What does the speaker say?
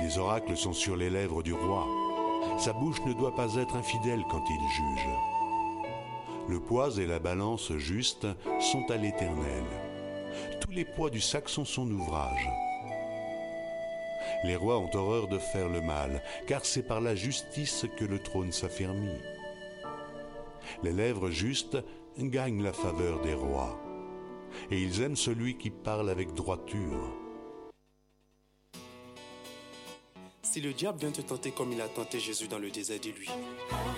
Les oracles sont sur les lèvres du roi. Sa bouche ne doit pas être infidèle quand il juge. Le poids et la balance juste sont à l'Éternel. Tous les poids du sac sont son ouvrage. Les rois ont horreur de faire le mal, car c'est par la justice que le trône s'affermit. Les lèvres justes gagnent la faveur des rois, et ils aiment celui qui parle avec droiture. Si le diable vient te tenter comme il a tenté Jésus dans le désert, dis-lui: